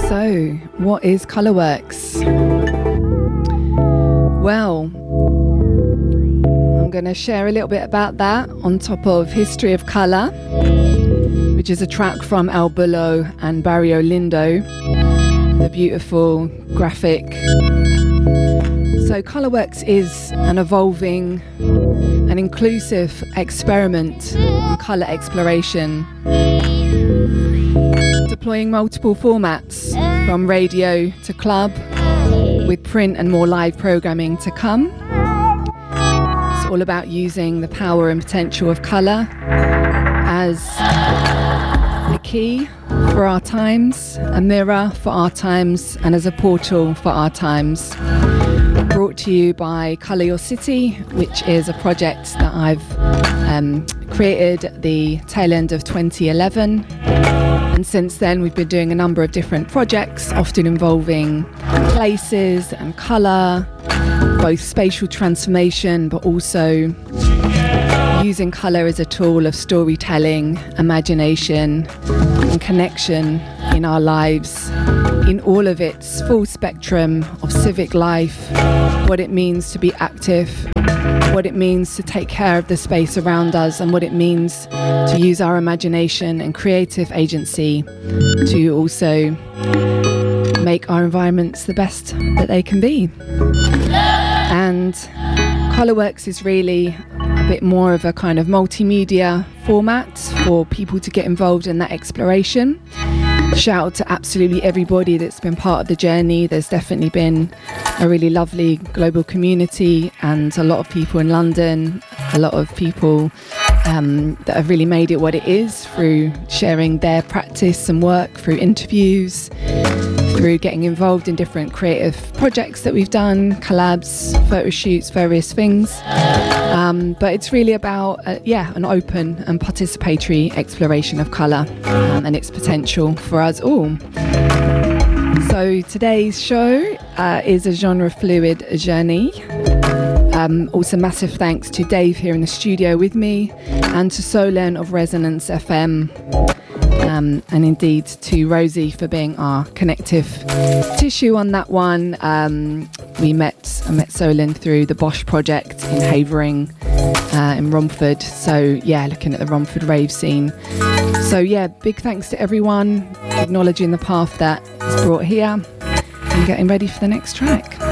So, what is Colourworks? Well, I'm going to share a little bit about that on top of History of Colour, which is a track from Al Bullo and Barrio Lindo, the beautiful graphic. So Colourworks is an evolving and inclusive experiment in colour exploration, deploying multiple formats from radio to club, with print and more live programming to come. It's all about using the power and potential of colour as a key for our times, a mirror for our times, and as a portal for our times. Brought to you by Colour Your City, which is a project that I've created at the tail end of 2011. And since then, we've been doing a number of different projects, often involving places and colour, both spatial transformation, but also using colour as a tool of storytelling, imagination, and connection in our lives, in all of its full spectrum of civic life, what it means to be active, what it means to take care of the space around us, and what it means to use our imagination and creative agency to also make our environments the best that they can be. And Colourworks is really a bit more of a kind of multimedia format for people to get involved in that exploration. Shout out to absolutely everybody that's been part of the journey. There's definitely been a really lovely global community and a lot of people in London, a lot of people that have really made it what it is through sharing their practice and work, through interviews, through getting involved in different creative projects that we've done, collabs, photo shoots, various things. But it's really about, an open and participatory exploration of colour and its potential for us all. So today's show is a genre fluid journey. Also massive thanks to Dave here in the studio with me, and to Solen of Resonance FM, and indeed to Rosie for being our connective tissue on that one. I met Solen through the Bosch project in Havering in Romford, so looking at the Romford rave scene. So big thanks to everyone, acknowledging the path that is brought here and getting ready for the next track.